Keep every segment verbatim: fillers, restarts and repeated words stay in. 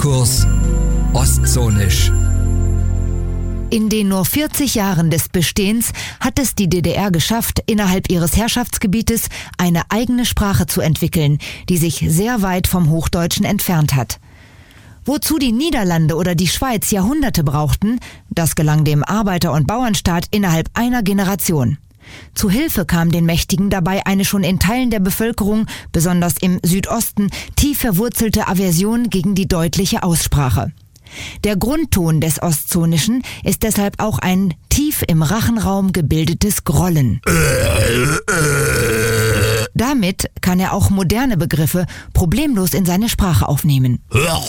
Sprachkurs Ostzonisch. In den nur vierzig Jahren des Bestehens hat es die D D R geschafft, innerhalb ihres Herrschaftsgebietes eine eigene Sprache zu entwickeln, die sich sehr weit vom Hochdeutschen entfernt hat. Wozu die Niederlande oder die Schweiz Jahrhunderte brauchten, das gelang dem Arbeiter- und Bauernstaat innerhalb einer Generation. Zu Hilfe kam den Mächtigen dabei eine schon in Teilen der Bevölkerung, besonders im Südosten, tief verwurzelte Aversion gegen die deutliche Aussprache. Der Grundton des Ostzonischen ist deshalb auch ein tief im Rachenraum gebildetes Grollen. Damit kann er auch moderne Begriffe problemlos in seine Sprache aufnehmen.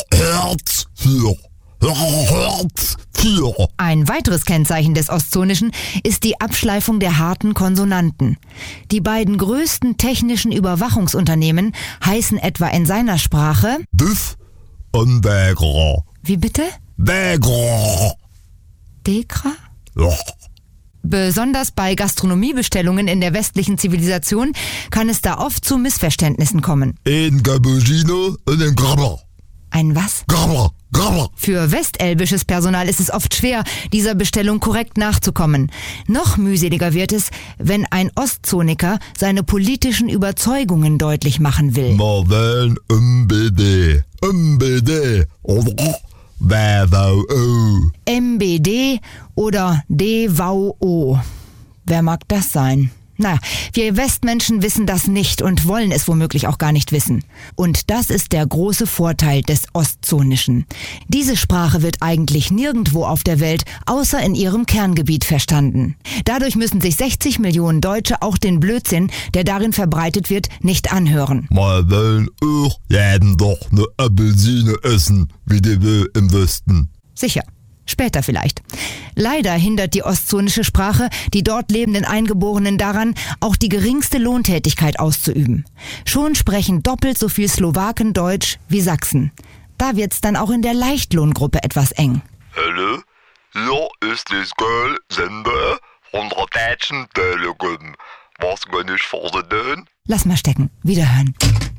Ein weiteres Kennzeichen des Ostzonischen ist die Abschleifung der harten Konsonanten. Die beiden größten technischen Überwachungsunternehmen heißen etwa in seiner Sprache Düff und Degra. Wie bitte? Degra. Dekra? Ja. Besonders bei Gastronomiebestellungen in der westlichen Zivilisation kann es da oft zu Missverständnissen kommen. Ein Cappuccino und ein Grabber. Ein was? Grabber, Grabber. Für westelbisches Personal ist es oft schwer, dieser Bestellung korrekt nachzukommen. Noch mühseliger wird es, wenn ein Ostzoniker seine politischen Überzeugungen deutlich machen will. Wir wählen M B D. M B D. Oder W V O. M B D oder D V O. Wer mag das sein? Na, wir Westmenschen wissen das nicht und wollen es womöglich auch gar nicht wissen. Und das ist der große Vorteil des Ostzonischen. Diese Sprache wird eigentlich nirgendwo auf der Welt außer in ihrem Kerngebiet verstanden. Dadurch müssen sich sechzig Millionen Deutsche auch den Blödsinn, der darin verbreitet wird, nicht anhören. Wir wollen auch jeden doch eine Apfelsine essen, wie die will im Westen. Sicher. Später vielleicht. Leider hindert die ostzonische Sprache die dort lebenden Eingeborenen daran, auch die geringste Lohntätigkeit auszuüben. Schon sprechen doppelt so viel Slowaken Deutsch wie Sachsen. Da wird's dann auch in der Leichtlohngruppe etwas eng. Hallo, hier ist das Call-Sender von der Deutschen Telekom. Was kann ich für Sie tun? Lass mal stecken. Wiederhören.